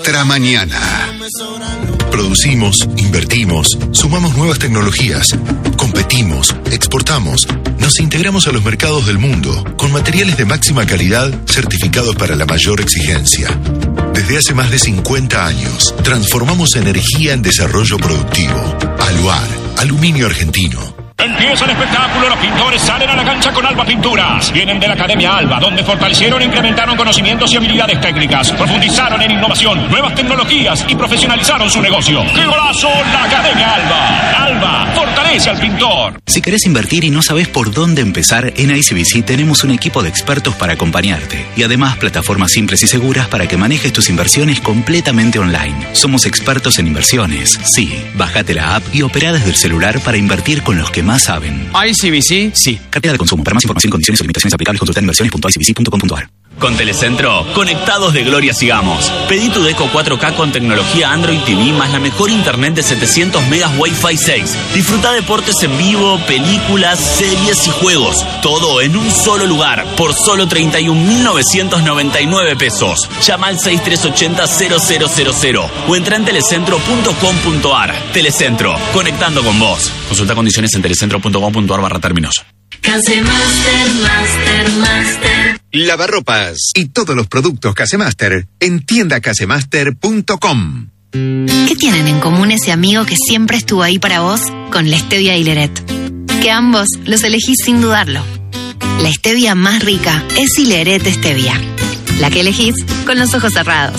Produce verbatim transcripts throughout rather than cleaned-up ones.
nuestra mañana. Producimos, invertimos, sumamos nuevas tecnologías, competimos, exportamos, nos integramos a los mercados del mundo con materiales de máxima calidad certificados para la mayor exigencia. Desde hace más de cincuenta años, transformamos energía en desarrollo productivo. Aluar, aluminio argentino. Empieza el espectáculo, los pintores salen a la cancha con Alba Pinturas. Vienen de la Academia Alba, donde fortalecieron e incrementaron conocimientos y habilidades técnicas, profundizaron en innovación, nuevas tecnologías y profesionalizaron su negocio. ¡Qué golazo! La Academia Alba. Alba, fortalece al pintor. Si querés invertir y no sabés por dónde empezar, en I C B C tenemos un equipo de expertos para acompañarte. Y además, plataformas simples y seguras para que manejes tus inversiones completamente online. Somos expertos en inversiones. Sí, bájate la app y opera desde el celular para invertir con los que más saben. I C B C, sí. Cartera de consumo. Para más información, condiciones y limitaciones aplicables, consulta en inversiones punto i c b c punto com punto a r. Con Telecentro, conectados de gloria sigamos. Pedí tu Deco cuatro K con tecnología Android T V más la mejor internet de setecientos megas Wi-Fi seis. Disfruta deportes en vivo, películas, series y juegos. Todo en un solo lugar, por solo treinta y un mil novecientos noventa y nueve pesos. Llama al seis tres ocho cero cero cero cero cero o entra en telecentro punto com punto a r. Telecentro, conectando con vos. Consulta condiciones en telecentro punto com punto a r barra términos. Casemaster, Master, Master. Lavarropas y todos los productos Casemaster en tienda casemaster punto com. ¿Qué tienen en común ese amigo que siempre estuvo ahí para vos con la stevia y Hileret? Que ambos los elegís sin dudarlo. La stevia más rica es Hileret Stevia, la que elegís con los ojos cerrados.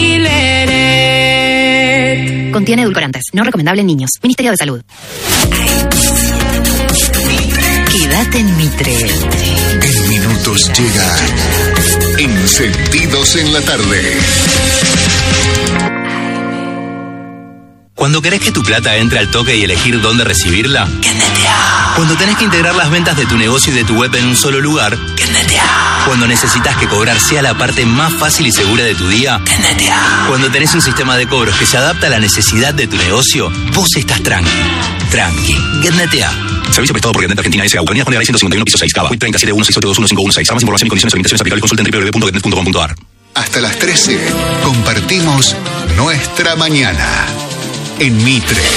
Hileret. Contiene edulcorantes, no recomendable en niños. Ministerio de Salud. Quédate en Mitre. En minutos llega Encendidos en la tarde. Cuando querés que tu plata entre al toque y elegir dónde recibirla, Kneteapp. Cuando tenés que integrar las ventas de tu negocio y de tu web en un solo lugar, Kneteapp. Cuando necesitas que cobrar sea la parte más fácil y segura de tu día, Kneteapp. Cuando tenés un sistema de cobros que se adapta a la necesidad de tu negocio, vos estás tranqui. Tranqui. Kneteapp. Servicio prestado por Getnet Argentina S A. Avenida Juan de Garay ciento cincuenta y uno, piso seis, Cava. treinta y siete uno seis ocho dos uno cinco uno seis. Para más información y condiciones y limitaciones aplicables, consulta en doble u doble u doble u punto getnet punto com punto a r. Hasta las trece compartimos nuestra mañana en Mitre.